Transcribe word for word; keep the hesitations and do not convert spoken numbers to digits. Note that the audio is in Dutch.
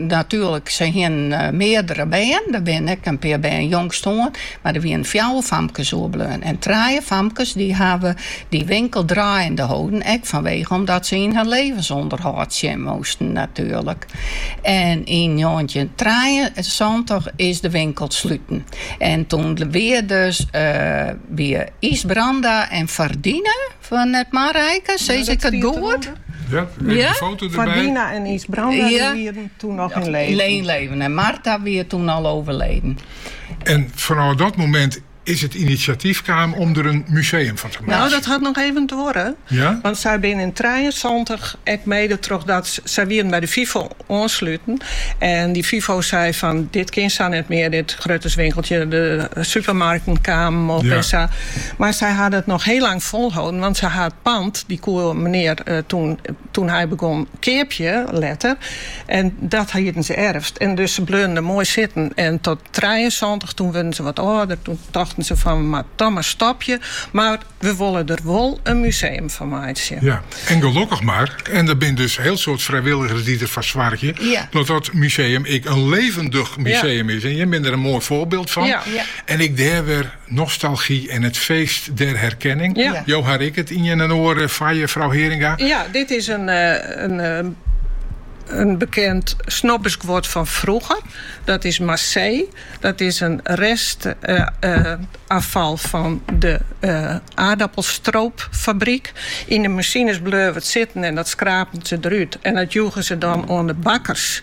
natuurlijk zijn geen uh, meerdere bijen. Er ben ik een paar bijen jongstoon. Maar er zijn vier famkes oorbleun. En drie famkes die hebben die winkel draaiende houden. Ook vanwege omdat ze in hun levensonderhoud moesten natuurlijk. En in negentien drieënzwantig is de winkel sluiten. En toen weer dus uh, weer Isbranda en Fardina van het Marijke. Zeg ik het goed? Ja, ja? De foto erbij. Fardina en Isbranda ja. die waren toen nog in leven. leven. leven. En Marta weer toen al overleden. En vanaf dat moment is het initiatief kwam om er een museum van te maken. Nou, dat had nog even te worden. Ja? Want zij ben in drieënzwantig ik mede terug dat zij weer bij de FIFO aansluiten. En die FIFO zei van dit kind zou net meer, dit grutterswinkeltje, de supermarkten kwamen op ja. en zo. Maar zij hadden het nog heel lang volhouden, want ze had het pand, die koe meneer uh, toen, toen hij begon, keepje, letter. En dat hadden ze erfst. En dus ze bleven er mooi zitten. En tot drieënzwantig, toen werden ze wat ouder, toen dachten ze van, maar dan maar stop je. Maar we willen er wel een museum van maken. Ja, en gelukkig maar. En er zijn dus heel soort vrijwilligers die ervan zwartje. Ja. Dat dat museum ik een levendig museum ja. is. En jij bent er een mooi voorbeeld van. Ja. Ja. En ik daar weer nostalgie en het feest der herkenning. Ja. Jo, had ik het in je oren van je, vrouw Heringa? Ja, dit is een... Uh, een uh, Een bekend snobberskwart van vroeger. Dat is Marseille. Dat is een restafval uh, uh, van de uh, aardappelstroopfabriek. In de machines bleven het zitten en dat schrapen ze eruit. En dat joegen ze dan aan de bakkers.